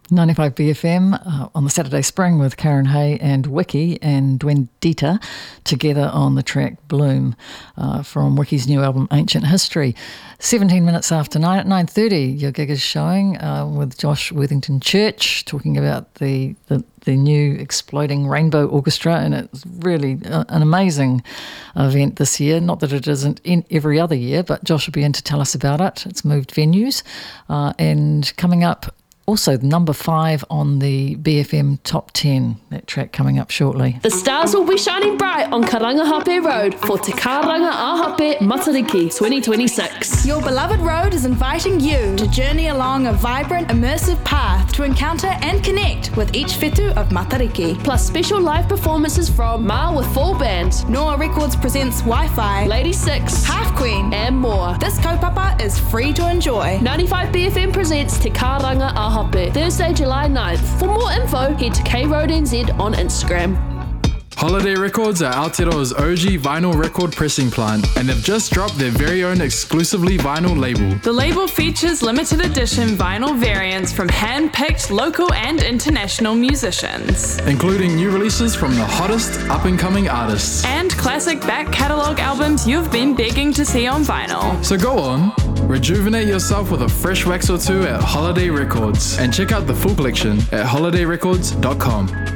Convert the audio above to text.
95 BFM on the Saturday Spring with Karen Hay and Wiki and Dwendita together on the track Bloom from Wiki's new album Ancient History. 17 minutes after 9 at 9:30 your gig is showing with Josh Worthington Church talking about the new Exploding Rainbow Orchestra, and it's really an amazing event this year. Not that it isn't in every other year, but Josh will be in to tell us about it. It's moved venues and coming up also number 5 on the BFM Top 10, that track coming up shortly. The stars will be shining bright on Karangahape Road for Te Karanga Ahape Matariki 2026. Your beloved road is inviting you to journey along a vibrant, immersive path to encounter and connect with each whetū of Matariki. Plus special live performances from Ma with full band, Noah Records presents Wi-Fi, Lady Six, Half Queen, and more. This kaupapa is free to enjoy. 95 BFM presents Te Karanga Ahape, Thursday, July 9th. For more info, head to KRoadNZ on Instagram. Holiday Records are Aotearoa's OG vinyl record pressing plant, and they've just dropped their very own exclusively vinyl label. The label features limited edition vinyl variants from hand-picked local and international musicians, including new releases from the hottest up-and-coming artists. And classic back catalogue albums you've been begging to see on vinyl. So go on, rejuvenate yourself with a fresh wax or two at Holiday Records, and check out the full collection at holidayrecords.com.